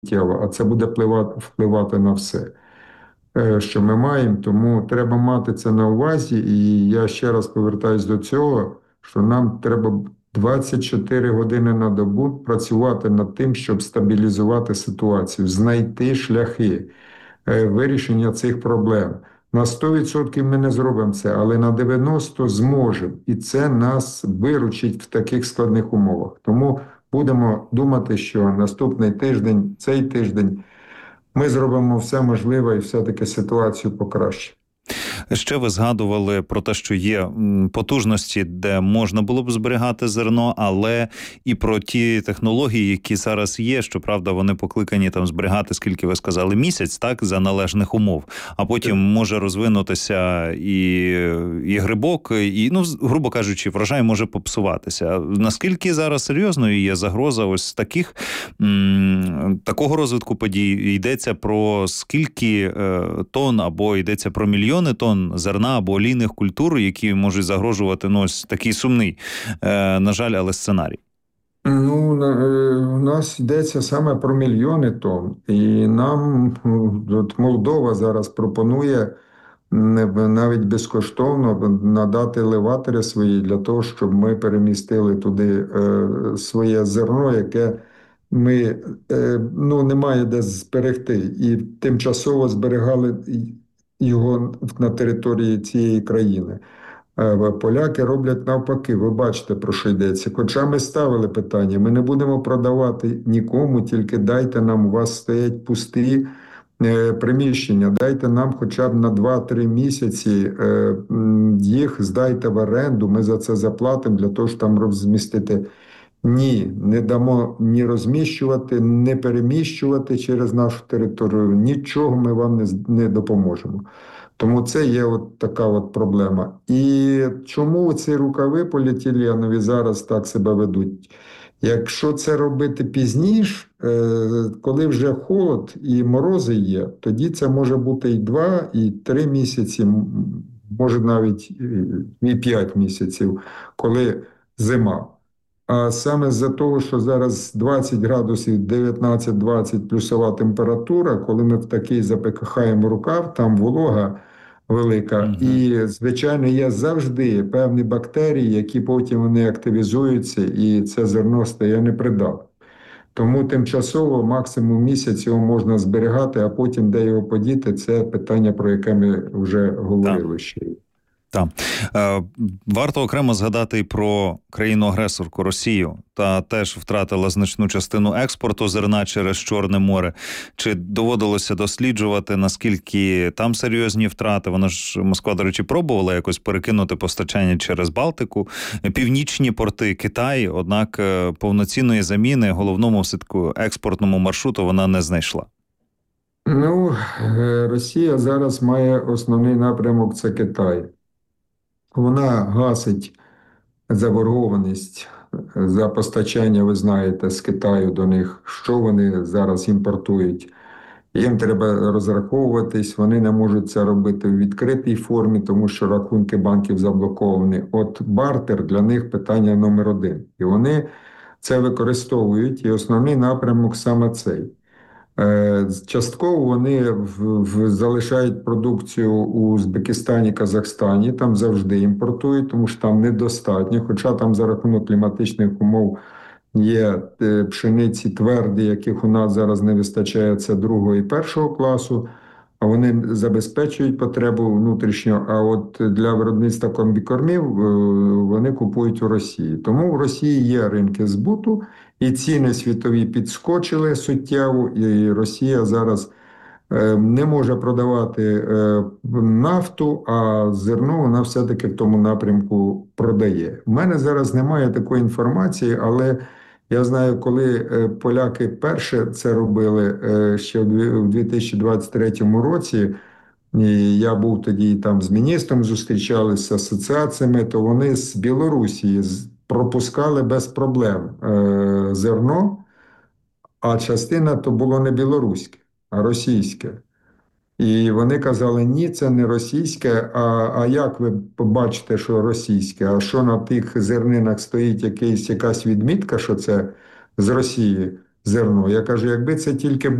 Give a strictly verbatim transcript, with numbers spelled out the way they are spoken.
а це буде впливати, впливати на все, е, що ми маємо. Тому треба мати це на увазі. І я ще раз повертаюсь до цього, що нам треба двадцять чотири години на добу працювати над тим, щоб стабілізувати ситуацію, знайти шляхи е, вирішення цих проблем. На сто відсотків ми не зробимо це, але на дев'яносто відсотків зможемо. І це нас виручить в таких складних умовах. Тому будемо думати, що наступний тиждень, цей тиждень, ми зробимо все можливе і все-таки ситуацію покращимо. Ще ви згадували про те, що є потужності, де можна було б зберігати зерно, але і про ті технології, які зараз є, щоправда, вони покликані там зберігати, скільки ви сказали, місяць, так, за належних умов, а потім може розвинутися і, і грибок, і, ну, грубо кажучи, врожай може попсуватися. Наскільки зараз серйозною є загроза ось таких, м, такого розвитку подій? Йдеться про скільки е, тонн або йдеться про мільйони тонн зерна або олійних культур, які можуть загрожувати, ну, ось такий сумний, е, на жаль, але сценарій? Ну, у нас йдеться саме про мільйони тонн. І нам от Молдова зараз пропонує навіть безкоштовно надати елеватори свої для того, щоб ми перемістили туди е, своє зерно, яке ми, е, ну, немає де зберегти. І тимчасово зберігали його на території цієї країни. Поляки роблять навпаки, ви бачите, про що йдеться. Хоча ми ставили питання, ми не будемо продавати нікому, тільки дайте нам, у вас стоять пусті е, приміщення, дайте нам хоча б на два-три місяці е, їх здайте в оренду, ми за це заплатимо для того, щоб там розмістити. Ні, не дамо ні розміщувати, ні переміщувати через нашу територію, нічого ми вам не, не допоможемо. Тому це є от така от проблема. І чому ці рукави поліетиленові зараз так себе ведуть? Якщо це робити пізніше, коли вже холод і морози є, тоді це може бути і два, і три місяці, може навіть і п'ять місяців, коли зима. А саме з-за того, що зараз двадцять градусів, дев'ятнадцять-двадцять плюсова температура, коли ми в такий запихаємо рукав, там волога велика. Угу. І, звичайно, є завжди певні бактерії, які потім вони активізуються, і це зерно стає непридатним. Тому тимчасово максимум місяць його можна зберігати, а потім де його подіти, це питання, про яке ми вже говорили ще. Так. Е, варто окремо згадати і про країну-агресорку Росію. Та теж втратила значну частину експорту зерна через Чорне море. Чи доводилося досліджувати, наскільки там серйозні втрати? Вона ж, Москва, до речі, пробувала якось перекинути постачання через Балтику. Північні порти, Китай, однак повноцінної заміни головному все-таки експортному маршруту вона не знайшла. Ну, Росія зараз має основний напрямок – це Китай. Вона гасить заборгованість за постачання, ви знаєте, з Китаю до них, що вони зараз імпортують. Їм треба розраховуватись, вони не можуть це робити в відкритій формі, тому що рахунки банків заблоковані. От бартер для них питання номер один. І вони це використовують, і основний напрямок саме цей. Частково вони в, в, залишають продукцію у Узбекистані, Казахстані, там завжди імпортують, тому що там недостатньо, хоча там за рахунок кліматичних умов є пшениці тверді, яких у нас зараз не вистачає, це другого і першого класу, а вони забезпечують потребу внутрішньо, а от для виробництва комбікормів вони купують у Росії. Тому в Росії є ринки збуту, і ціни світові підскочили суттєво, і Росія зараз не може продавати нафту, а зерно вона все-таки в тому напрямку продає. У мене зараз немає такої інформації, але я знаю, коли поляки перше це робили ще в дві тисячі двадцять третьому році, і я був тоді там з міністром, зустрічалися з асоціаціями, то вони з Білорусі пропускали без проблем зерно, а частина то було не білоруське, а російське. І вони казали, ні, це не російське, а, а як ви побачите, що російське? А що на тих зернинах стоїть якийсь, якась відмітка, що це з Росії? зерно. Я кажу, якби це тільки